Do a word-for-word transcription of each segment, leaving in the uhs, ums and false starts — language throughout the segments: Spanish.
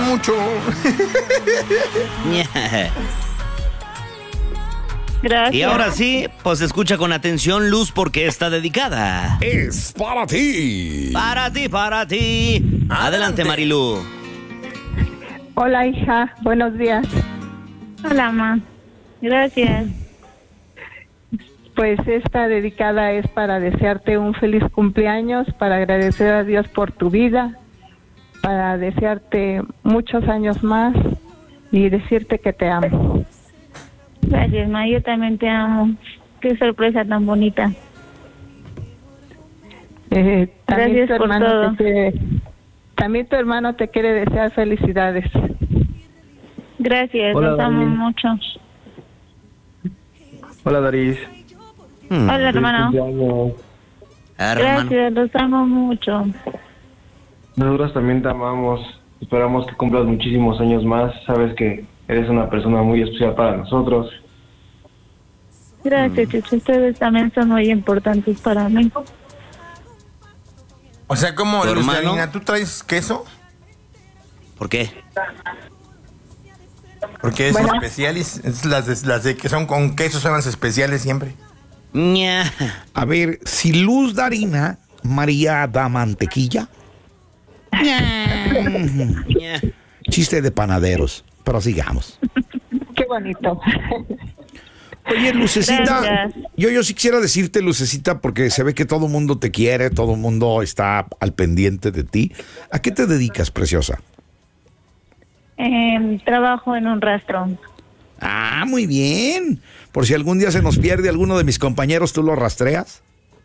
mucho. Gracias. Y ahora sí, pues escucha con atención, Luz, porque está dedicada. Es para ti. Para ti, para ti. Adelante, Adelante Marilu. Hola, hija. Buenos días. Hola, ma. Gracias. Pues esta dedicada es para desearte un feliz cumpleaños, para agradecer a Dios por tu vida, para desearte muchos años más y decirte que te amo. Gracias, ma. Yo también te amo. Qué sorpresa tan bonita. Eh, también Gracias tu por hermano todo. te quiere, también tu hermano te quiere desear felicidades. Gracias, Hola, los amo Dani. mucho. Hola, Daris. Hmm. Hola, hermano. Feliz cumpleaños. Hermano. Gracias, los amo mucho. Nosotros también te amamos. Esperamos que cumplas muchísimos años más. Sabes que eres una persona muy especial para nosotros. Gracias, chicos. Ustedes también son muy importantes para mí. O sea, como ¿Tu Luz hermano? Darina, ¿tú traes queso? ¿Por qué? Porque es Bueno. especial y es- es las, de, las de que son con queso son las especiales siempre. Ña. A ver, si Luz da harina, María da mantequilla. Ña. Chiste de panaderos, pero sigamos. Qué bonito. Oye, Lucecita, Gracias. yo, yo sí quisiera decirte, Lucecita, porque se ve que todo el mundo te quiere, todo el mundo está al pendiente de ti. ¿A qué te dedicas, preciosa? Eh, trabajo en un rastro. Ah, muy bien. Por si algún día se nos pierde alguno de mis compañeros, ¿tú lo rastreas?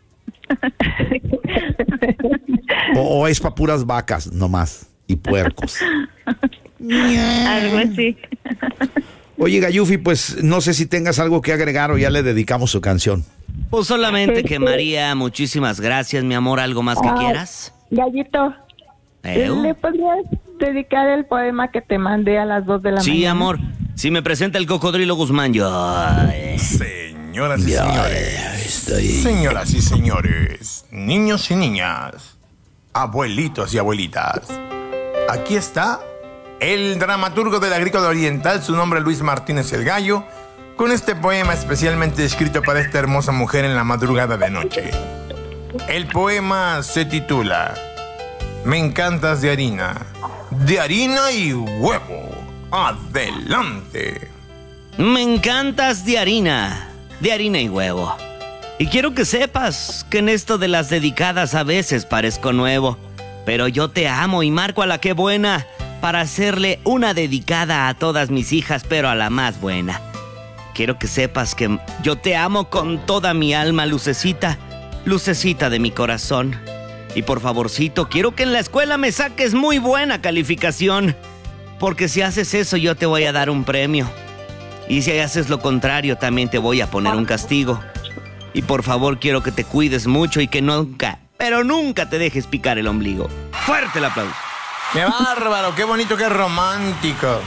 ¿O, o es para puras vacas nomás y puercos? Algo así. Oye, Gayufi, pues no sé si tengas algo que agregar o ya le dedicamos su canción. Pues solamente que Este- María, muchísimas gracias, mi amor. ¿Algo más que Ah, quieras? Gallito, ¿Eu? ¿le podrías dedicar el poema que te mandé a las dos de la mañana? Sí, amor. Si me presenta el cocodrilo Guzmán, yo... ay, Señoras y ya, señores. estoy... Señoras y señores. Niños y niñas. Abuelitos y abuelitas. Aquí está el dramaturgo del Agrícola Oriental, su nombre es Luis Martínez el Gallo, con este poema especialmente escrito para esta hermosa mujer en la madrugada de noche. El poema se titula Me encantas de harina, de harina y huevo. Adelante. Me encantas de harina, de harina y huevo. Y quiero que sepas que en esto de las dedicadas a veces parezco nuevo, pero yo te amo y marco a la que buena para hacerle una dedicada a todas mis hijas, pero a la más buena. Quiero que sepas que yo te amo con toda mi alma, Lucecita, Lucecita de mi corazón. Y por favorcito, quiero que en la escuela me saques muy buena calificación, porque si haces eso yo te voy a dar un premio. Y si haces lo contrario, también te voy a poner un castigo. Y por favor, quiero que te cuides mucho y que nunca, pero nunca te dejes picar el ombligo. ¡Fuerte el aplauso! ¡Qué bárbaro! ¡Qué bonito, qué romántico!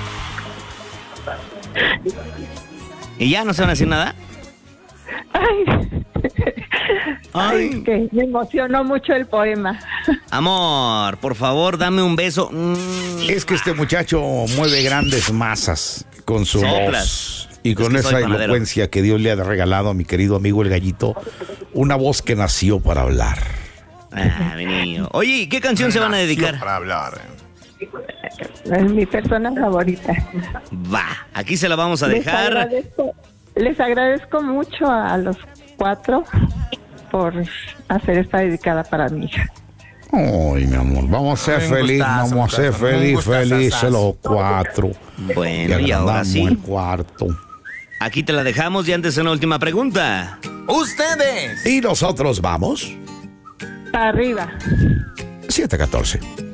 ¿Y ya no se van a decir nada? Ay, Ay. Ay, que me emocionó mucho el poema. Amor, por favor, dame un beso. Mm. Es que este muchacho mueve grandes masas con su Soplas. voz y con Es que soy esa panadero. elocuencia que Dios le ha regalado a mi querido amigo el Gallito, una voz que nació para hablar. Ah, mi niño. Oye, ¿y qué canción se van a Nació dedicar? para hablar. Es mi persona favorita. Va, aquí se la vamos a Les dejar. agradezco, les agradezco mucho a los cuatro por hacer esta dedicada para mi hija. Ay, mi amor, vamos a ser Un felices, gustazo, vamos a ser gustazo, un felices, gustazazazo. felices los cuatro. Bueno, y ahora agrandamos sí, el cuarto. aquí te la dejamos y antes una última pregunta. ¡Ustedes! Y nosotros vamos Para arriba. siete catorce.